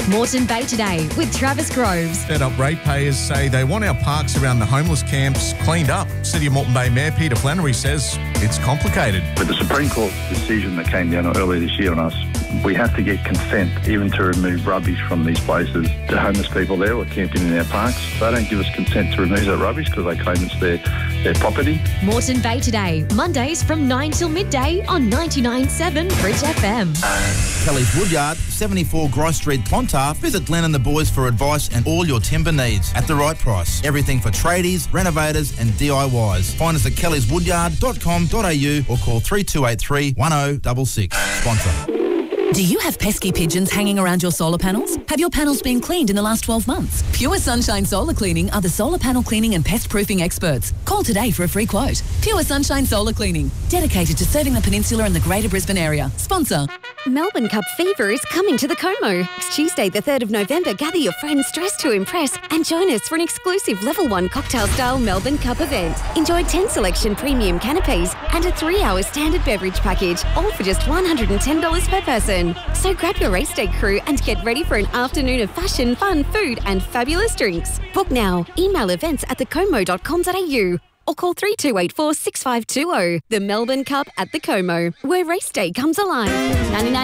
Moreton Bay Today with Travis Groves. Fed up ratepayers say they want our parks around the homeless camps cleaned up. City of Moreton Bay Mayor Peter Flannery says it's complicated. With the Supreme Court decision that came down earlier this year on us, we have to get consent even to remove rubbish from these places. The homeless people there were camping in our parks. They don't give us consent to remove that rubbish because they claim it's their property. Moreton Bay Today, Mondays from 9 till midday on 99.7 Bridge FM. Kelly's Woodyard, 74 Grice Street, Clontarf. Visit Glenn and the boys for advice and all your timber needs at the right price. Everything for tradies, renovators and DIYs. Find us at kellyswoodyard.com.au or call 3283 1066. Sponsor. Do you have pesky pigeons hanging around your solar panels? Have your panels been cleaned in the last 12 months? Pure Sunshine Solar Cleaning are the solar panel cleaning and pest proofing experts. Call today for a free quote. Pure Sunshine Solar Cleaning, dedicated to serving the peninsula and the Greater Brisbane area. Sponsor. Melbourne Cup Fever is coming to the Como. It's Tuesday the 3rd of November. Gather your friends dressed to impress and join us for an exclusive Level 1 cocktail-style Melbourne Cup event. Enjoy 10 selection premium canapes and a 3-hour standard beverage package, all for just $110 per person. So grab your race day crew and get ready for an afternoon of fashion, fun, food and fabulous drinks. Book now. Email events@thecomo.com.au or call 3284 6520. The Melbourne Cup at the Como, where race day comes alive. 99